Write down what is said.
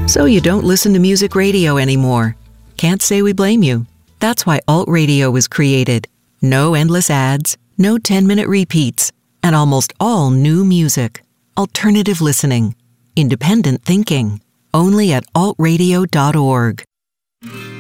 So you don't listen to music radio anymore. Can't say we blame you. That's why Alt Radio was created. No endless ads, no 10-minute repeats, and almost all new music. Alternative listening. Independent thinking. Only at altradio.org.